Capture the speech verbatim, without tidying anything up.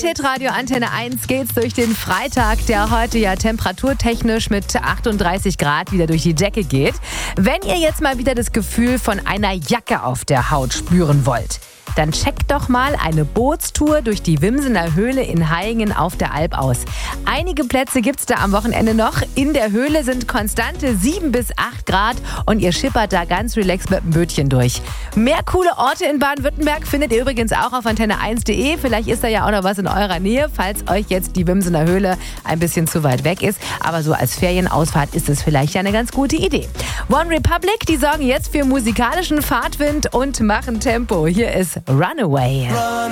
Mit Hitradio Antenne eins geht's durch den Freitag, der heute ja temperaturtechnisch mit achtunddreißig Grad wieder durch die Decke geht. Wenn ihr jetzt mal wieder das Gefühl von einer Jacke auf der Haut spüren wollt, dann checkt doch mal eine Bootstour durch die Wimsener Höhle in Hayingen auf der Alp aus. Einige Plätze gibt's da am Wochenende noch. In der Höhle sind konstante sieben bis acht Grad und ihr schippert da ganz relaxed mit dem Bötchen durch. Mehr coole Orte in Baden-Württemberg findet ihr übrigens auch auf antenne eins punkt de. Vielleicht ist da ja auch noch was in eurer Nähe, falls euch jetzt die Wimsener Höhle ein bisschen zu weit weg ist. Aber so als Ferienausfahrt ist es vielleicht ja eine ganz gute Idee. One Republic, die sorgen jetzt für musikalischen Fahrtwind und machen Tempo. Hier ist Runaway. Run